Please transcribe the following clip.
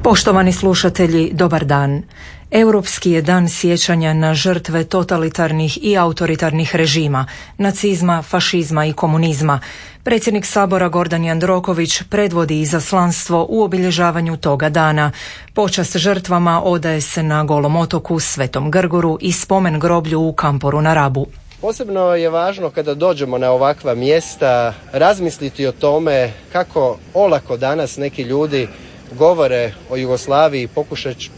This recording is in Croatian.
Poštovani slušatelji, dobar dan. Europski je dan sjećanja na žrtve totalitarnih i autoritarnih režima, nacizma, fašizma i komunizma. Predsjednik Sabora Gordan Jandroković predvodi izaslanstvo u obilježavanju toga dana. Počast žrtvama odaje se na Golom otoku, Svetom Grgoru i spomen groblju u Kamporu na Rabu. Posebno je važno kada dođemo na ovakva mjesta razmisliti o tome kako olako danas neki ljudi govore o Jugoslaviji